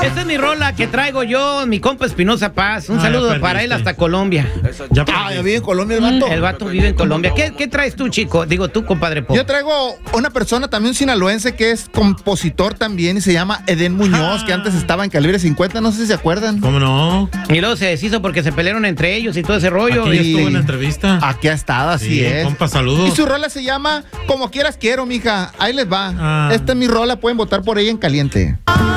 Esta es mi rola que traigo yo, mi compa Espinosa Paz. Un saludo para él hasta Colombia. Ya vive en Colombia el vato. El vato vive en Colombia. ¿Qué traes tú, chico? Digo tú, compadre Pop. Yo traigo una persona también, un sinaloense, que es compositor también y se llama Edén Muñoz, que antes estaba en Calibre 50, no sé si se acuerdan. ¿Cómo no? Y luego se deshizo porque se pelearon entre ellos y todo ese rollo. Aquí Y estuvo en la entrevista. Aquí ha estado, así Sí, es. compa, saludos. Y su rola se llama Como Quieras Quiero, mija. Ahí les va. Ah. Esta es mi rola, pueden votar por ella en caliente.